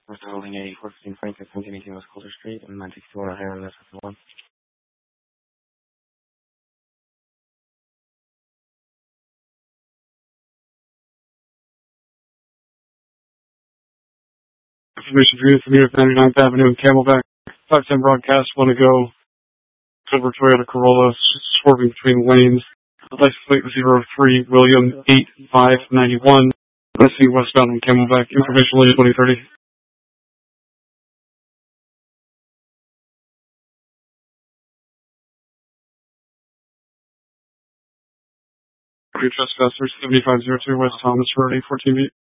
We're holding a 415 Franklin, 1718 West Coulter Street, and 964 O'Hare, and that's the one. Information for you from New York 99th Avenue and Camelback. 510 broadcast, want to go. Silver Toyota Corolla, swerving between lanes. License plate 03 William 8591. Let's see westbound on Camelback. Information later 2030. Pre trespassers 7502 West Thomas Road 814B.